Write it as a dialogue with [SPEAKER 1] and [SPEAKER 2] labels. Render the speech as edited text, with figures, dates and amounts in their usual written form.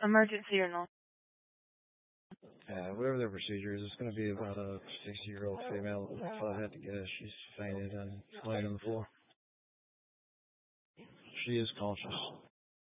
[SPEAKER 1] Emergency or not?
[SPEAKER 2] Whatever their procedure is, it's going to be about a 60-year-old female. If I had to guess, she's fainted and laying on the floor. She is conscious.